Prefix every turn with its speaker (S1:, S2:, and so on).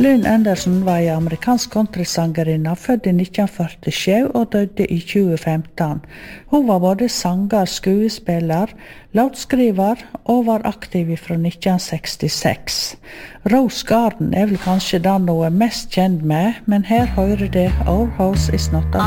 S1: Lynn Anderson var en amerikansk countrysangerinna født i 1947 og døde i 2015. Hun var både sanger, skuespiller, låtskriver og var aktiv fra 1966. Rose Garden vel kanskje den hun mest kjent med, men her hører det Our House is Not a